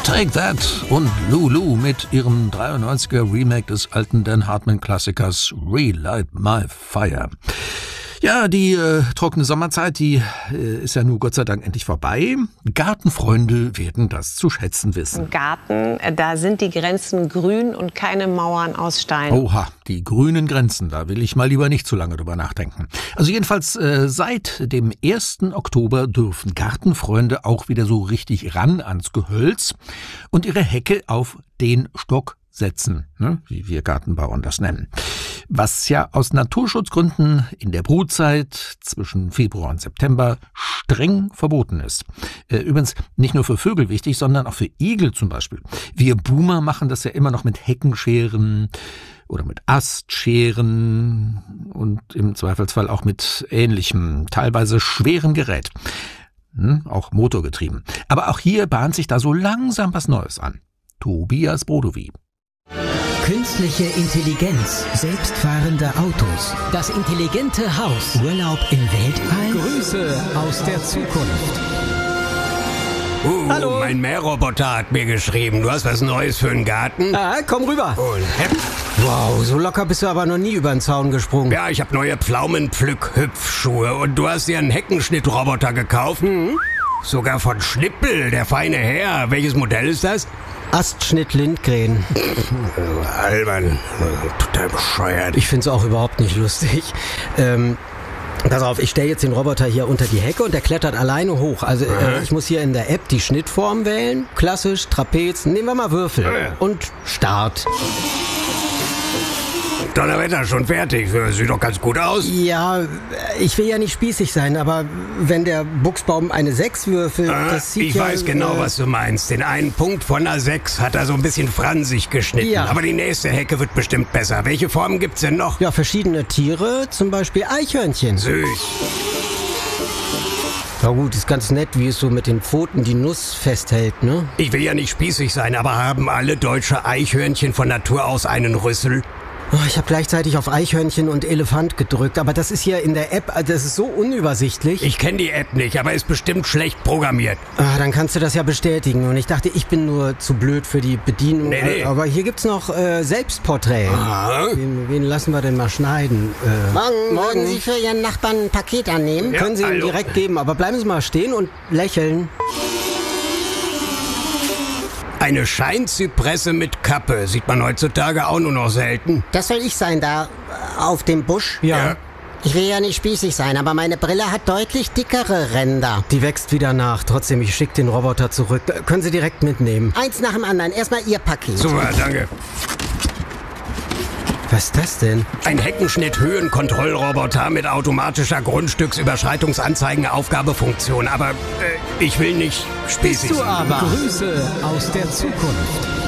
Take That und Lulu mit ihrem 93er Remake des alten Dan Hartman-Klassikers Relight My Fire. Ja, die trockene Sommerzeit, die ist ja nun Gott sei Dank endlich vorbei. Gartenfreunde werden das zu schätzen wissen. Im Garten, da sind die Grenzen grün und keine Mauern aus Stein. Oha, die grünen Grenzen, da will ich mal lieber nicht zu lange drüber nachdenken. Also jedenfalls seit dem 1. Oktober dürfen Gartenfreunde auch wieder so richtig ran ans Gehölz und ihre Hecke auf den Stock setzen, ne, wie wir Gartenbauern das nennen. Was ja aus Naturschutzgründen in der Brutzeit zwischen Februar und September streng verboten ist. Übrigens nicht nur für Vögel wichtig, sondern auch für Igel zum Beispiel. Wir Boomer machen das ja immer noch mit Heckenscheren oder mit Astscheren und im Zweifelsfall auch mit ähnlichem, teilweise schwerem Gerät. Auch motorgetrieben. Aber auch hier bahnt sich da so langsam was Neues an. Tobias Brodowy. Künstliche Intelligenz, selbstfahrende Autos, das intelligente Haus, Urlaub im Weltall. Grüße aus der Zukunft. Hallo. Mein Mähroboter hat mir geschrieben, du hast was Neues für den Garten. Komm rüber. Und hepp. Wow, so locker bist du aber noch nie über den Zaun gesprungen. Ja, ich habe neue Pflaumenpflück-Hüpfschuhe und du hast dir einen Heckenschnittroboter gekauft. Sogar von Schnippel, der feine Herr. Welches Modell ist das? Astschnitt Lindgren. Albern, total bescheuert. Ich find's auch überhaupt nicht lustig. Pass auf, ich stelle jetzt den Roboter hier unter die Hecke und der klettert alleine hoch. Also ich muss hier in der App die Schnittform wählen. Klassisch, Trapez, nehmen wir mal Würfel. Und Start. Donnerwetter, schon fertig. Sieht doch ganz gut aus. Ja, ich will ja nicht spießig sein, aber wenn der Buchsbaum eine 6 würfelt, das sieht ich weiß genau, was du meinst. Den einen Punkt von einer 6 hat er so ein bisschen fransig geschnitten. Ja. Aber die nächste Hecke wird bestimmt besser. Welche Formen gibt's denn noch? Ja, verschiedene Tiere, zum Beispiel Eichhörnchen. Süß. Na gut, ist ganz nett, wie es so mit den Pfoten die Nuss festhält, ne? Ich will ja nicht spießig sein, aber haben alle deutsche Eichhörnchen von Natur aus einen Rüssel? Oh, ich habe gleichzeitig auf Eichhörnchen und Elefant gedrückt, aber das ist hier in der App, das ist so unübersichtlich. Ich kenne die App nicht, aber ist bestimmt schlecht programmiert. Dann kannst du das ja bestätigen. Und ich dachte, ich bin nur zu blöd für die Bedienung. Nee. Aber hier gibt's noch Selbstporträt. Wen lassen wir denn mal schneiden? Morgen würden Sie für Ihren Nachbarn ein Paket annehmen? Ja, Können Sie ihm hallo. direkt geben, aber bleiben Sie mal stehen und lächeln. Eine Scheinzypresse mit Kappe sieht man heutzutage auch nur noch selten. Das soll ich sein, da auf dem Busch? Ja. Ich will ja nicht spießig sein, aber meine Brille hat deutlich dickere Ränder. Die wächst wieder nach. Trotzdem, ich schicke den Roboter zurück. Können Sie direkt mitnehmen. Eins nach dem anderen. Erstmal Ihr Paket. Super, danke. Was ist das denn? Ein Heckenschnitt-Höhenkontrollroboter mit automatischer Grundstücksüberschreitungsanzeigen-Aufgabefunktion. Aber ich will nicht spießig Du sein. aber. Grüße aus der Zukunft.